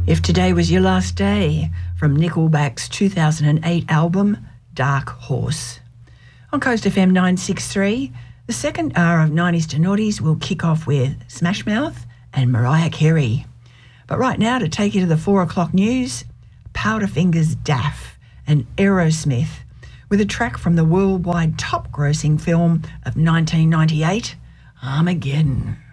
If Today Was Your Last Day from Nickelback's 2008 album Dark Horse. On Coast FM 963, the second hour of 90s to Noughties will kick off with Smash Mouth and Mariah Carey. But right now, to take you to the 4 o'clock news, Powderfinger's Daff and Aerosmith with a track from the worldwide top-grossing film of 1998, Armageddon.